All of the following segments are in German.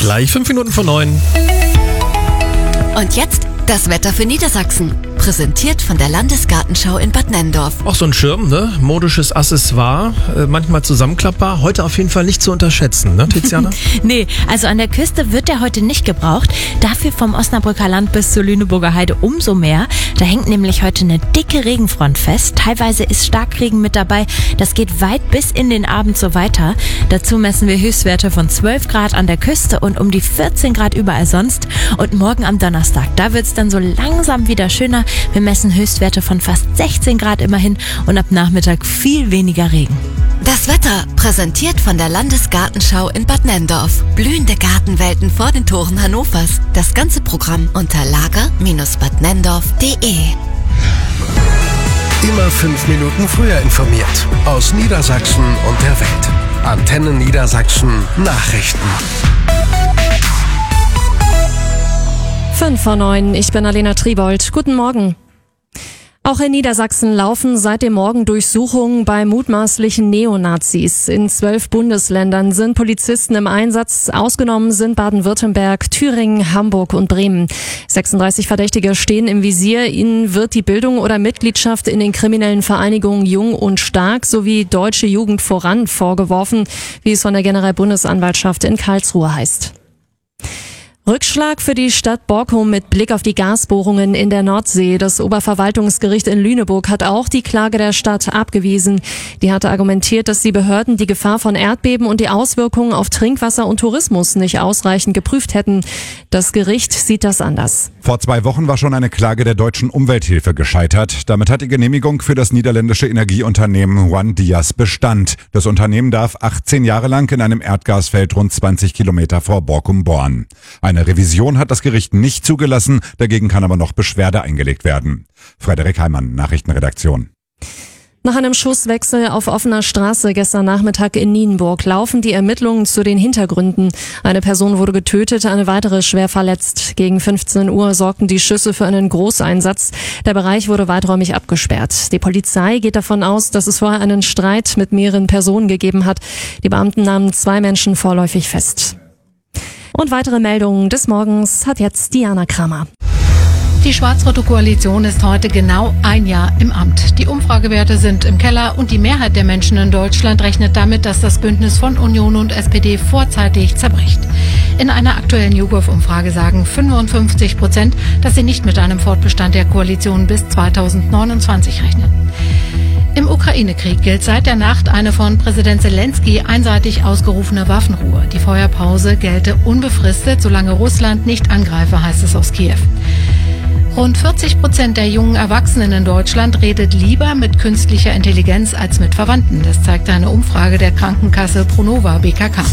Gleich 5 Minuten vor 9. Und jetzt das Wetter für Niedersachsen. Präsentiert von der Landesgartenschau in Bad Nenndorf. Auch so ein Schirm, ne? Modisches Accessoire, manchmal zusammenklappbar. Heute auf jeden Fall nicht zu unterschätzen, ne, Tiziana? Nee, also an der Küste wird der heute nicht gebraucht. Dafür vom Osnabrücker Land bis zur Lüneburger Heide umso mehr. Da hängt nämlich heute eine dicke Regenfront fest. Teilweise ist Starkregen mit dabei. Das geht weit bis in den Abend so weiter. Dazu messen wir Höchstwerte von 12 Grad an der Küste und um die 14 Grad überall sonst. Und morgen am Donnerstag, da wird's dann so langsam wieder schöner. Wir messen Höchstwerte von fast 16 Grad immerhin und ab Nachmittag viel weniger Regen. Das Wetter präsentiert von der Landesgartenschau in Bad Nenndorf. Blühende Gartenwelten vor den Toren Hannovers. Das ganze Programm unter lager-badnenndorf.de. Immer 5 Minuten früher informiert. Aus Niedersachsen und der Welt. Antenne Niedersachsen Nachrichten. 5 vor 9, ich bin Alena Triebold. Guten Morgen. Auch in Niedersachsen laufen seit dem Morgen Durchsuchungen bei mutmaßlichen Neonazis. In 12 Bundesländern sind Polizisten im Einsatz. Ausgenommen sind Baden-Württemberg, Thüringen, Hamburg und Bremen. 36 Verdächtige stehen im Visier. Ihnen wird die Bildung oder Mitgliedschaft in den kriminellen Vereinigungen Jung und Stark sowie Deutsche Jugend voran vorgeworfen, wie es von der Generalbundesanwaltschaft in Karlsruhe heißt. Rückschlag für die Stadt Borkum mit Blick auf die Gasbohrungen in der Nordsee. Das Oberverwaltungsgericht in Lüneburg hat auch die Klage der Stadt abgewiesen. Die hatte argumentiert, dass die Behörden die Gefahr von Erdbeben und die Auswirkungen auf Trinkwasser und Tourismus nicht ausreichend geprüft hätten. Das Gericht sieht das anders. Vor 2 Wochen war schon eine Klage der Deutschen Umwelthilfe gescheitert. Damit hat die Genehmigung für das niederländische Energieunternehmen OneDias Bestand. Das Unternehmen darf 18 Jahre lang in einem Erdgasfeld rund 20 Kilometer vor Borkum bohren. Eine Revision hat das Gericht nicht zugelassen, dagegen kann aber noch Beschwerde eingelegt werden. Frederik Heimann, Nachrichtenredaktion. Nach einem Schusswechsel auf offener Straße gestern Nachmittag in Nienburg laufen die Ermittlungen zu den Hintergründen. Eine Person wurde getötet, eine weitere schwer verletzt. Gegen 15 Uhr sorgten die Schüsse für einen Großeinsatz. Der Bereich wurde weiträumig abgesperrt. Die Polizei geht davon aus, dass es vorher einen Streit mit mehreren Personen gegeben hat. Die Beamten nahmen 2 Menschen vorläufig fest. Und weitere Meldungen des Morgens hat jetzt Diana Kramer. Die schwarz-rote Koalition ist heute genau 1 Jahr im Amt. Die Umfragewerte sind im Keller und die Mehrheit der Menschen in Deutschland rechnet damit, dass das Bündnis von Union und SPD vorzeitig zerbricht. In einer aktuellen YouGov-Umfrage sagen 55%, dass sie nicht mit einem Fortbestand der Koalition bis 2029 rechnen. Im Ukraine-Krieg gilt seit der Nacht eine von Präsident Zelensky einseitig ausgerufene Waffenruhe. Die Feuerpause gelte unbefristet, solange Russland nicht angreife, heißt es aus Kiew. Rund 40% der jungen Erwachsenen in Deutschland redet lieber mit künstlicher Intelligenz als mit Verwandten. Das zeigt eine Umfrage der Krankenkasse Pronova BKK.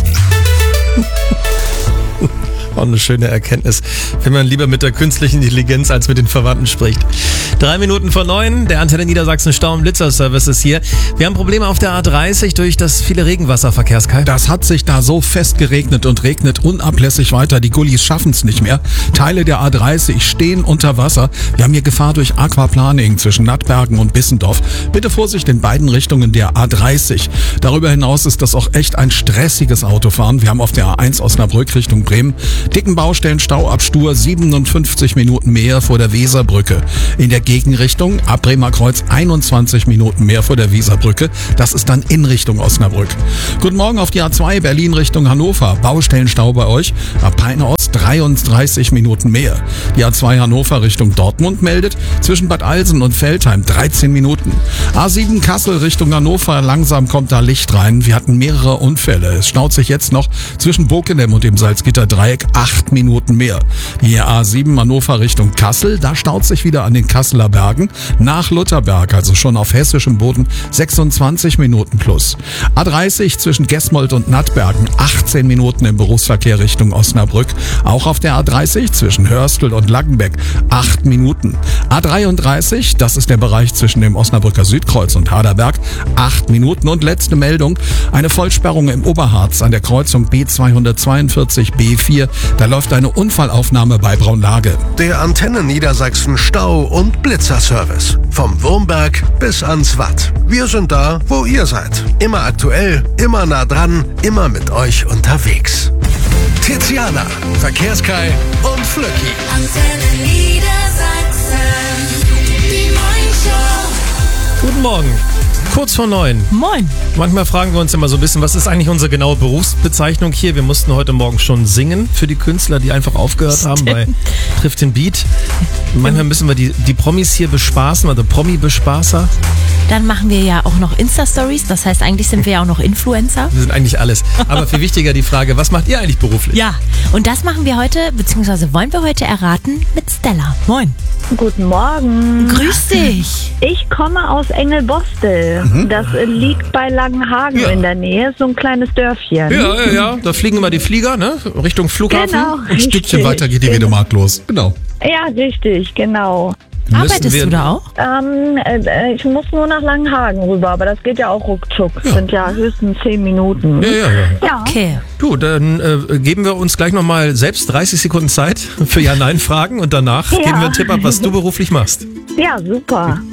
Auch eine schöne Erkenntnis, wenn man lieber mit der künstlichen Intelligenz als mit den Verwandten spricht. 3 Minuten vor 9, der Antenne Niedersachsen Stau- und Blitzerservice ist hier. Wir haben Probleme auf der A30 durch das viele Regenwasser, Verkehrskai. Das hat sich da so fest geregnet und regnet unablässig weiter. Die Gullis schaffen es nicht mehr. Teile der A30 stehen unter Wasser. Wir haben hier Gefahr durch Aquaplaning zwischen Nattbergen und Bissendorf. Bitte Vorsicht in beiden Richtungen der A30. Darüber hinaus ist das auch echt ein stressiges Autofahren. Wir haben auf der A1 Osnabrück Richtung Bremen dicken Baustellenstau ab Stur, 57 Minuten mehr vor der Weserbrücke. In der Gegenrichtung ab Bremer Kreuz 21 Minuten mehr vor der Weserbrücke. Das ist dann in Richtung Osnabrück. Guten Morgen auf die A2 Berlin Richtung Hannover. Baustellenstau bei euch. Ab Peine Ost 33 Minuten mehr. Die A2 Hannover Richtung Dortmund meldet zwischen Bad Alsen und Veltheim 13 Minuten. A7 Kassel Richtung Hannover. Langsam kommt da Licht rein. Wir hatten mehrere Unfälle. Es staut sich jetzt noch zwischen Bokenem und dem Salzgitter-Dreieck 8 Minuten mehr. Die A7 Hannover Richtung Kassel, da staut sich wieder an den Kasseler Bergen. Nach Lutherberg, also schon auf hessischem Boden, 26 Minuten plus. A30 zwischen Gesmold und Nattbergen, 18 Minuten im Berufsverkehr Richtung Osnabrück. Auch auf der A30 zwischen Hörstel und Laggenbeck, 8 Minuten. A33, das ist der Bereich zwischen dem Osnabrücker Südkreuz und Haderberg, 8 Minuten. Und letzte Meldung, eine Vollsperrung im Oberharz an der Kreuzung B242 B4. Da läuft eine Unfallaufnahme bei Braunlage. Der Antenne Niedersachsen Stau- und Blitzerservice. Vom Wurmberg bis ans Watt. Wir sind da, wo ihr seid. Immer aktuell, immer nah dran, immer mit euch unterwegs. Tiziana, Verkehrskai und Flöcki. Antenne Niedersachsen, die Morningshow. Guten Morgen. Kurz vor 9. Moin. Manchmal fragen wir uns immer so ein bisschen, was ist eigentlich unsere genaue Berufsbezeichnung hier? Wir mussten heute Morgen schon singen für die Künstler, die einfach aufgehört haben bei Trifft den Beat. Manchmal müssen wir die Promis hier bespaßen, also Promi-Bespaßer. Dann machen wir ja auch noch Insta-Stories. Das heißt, eigentlich sind wir ja auch noch Influencer. Wir sind eigentlich alles. Aber viel wichtiger die Frage, was macht ihr eigentlich beruflich? Ja, und das machen wir heute, beziehungsweise wollen wir heute erraten mit Stella. Moin. Guten Morgen. Grüß dich. Ich komme aus Engelbostel. Das liegt bei Langenhagen in der Nähe, so ein kleines Dörfchen. Ja. Da fliegen immer die Flieger, ne? Richtung Flughafen. Genau, Ein Stückchen weiter geht die Redemark los. Genau. Ja, richtig, genau. Arbeitest du da auch? Ich muss nur nach Langenhagen rüber, aber das geht ja auch ruckzuck. Das sind ja höchstens 10 Minuten. Ja. Okay. Du, dann geben wir uns gleich nochmal selbst 30 Sekunden Zeit für Ja-Nein-Fragen und danach geben wir einen Tipp ab, was du beruflich machst. Ja, super.